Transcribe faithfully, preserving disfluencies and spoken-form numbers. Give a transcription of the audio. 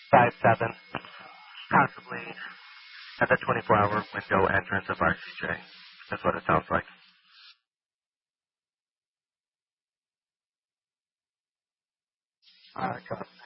five seven, possibly at the twenty-four hour window entrance of R C J. That's what it sounds like. All right,